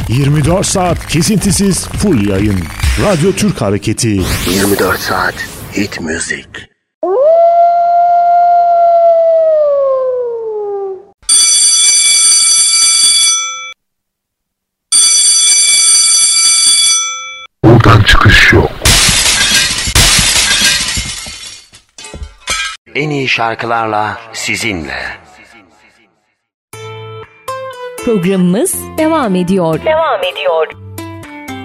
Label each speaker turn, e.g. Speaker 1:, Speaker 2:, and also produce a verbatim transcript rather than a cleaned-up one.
Speaker 1: yirmi dört saat kesintisiz full yayın. Radyo Türk Hareketi.
Speaker 2: yirmi dört saat hit müzik.
Speaker 3: Buradan çıkış yok.
Speaker 2: En iyi şarkılarla sizinle.
Speaker 4: Programımız devam ediyor.
Speaker 5: Devam ediyor.